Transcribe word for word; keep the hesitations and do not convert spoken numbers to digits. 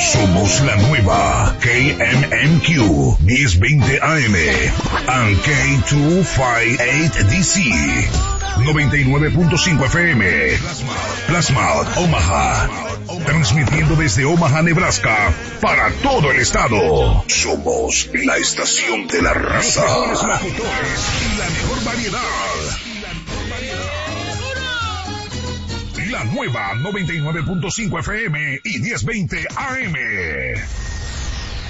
Somos la nueva K M M Q diez veinte A M and K doscientos cincuenta y ocho D C noventa y nueve punto cinco F M. Plasma Omaha. Transmitiendo desde Omaha, Nebraska, para todo el estado. Somos la estación de la raza. Los mejores locutores y la mejor variedad. La nueva noventa y nueve punto cinco F M y diez veinte A M.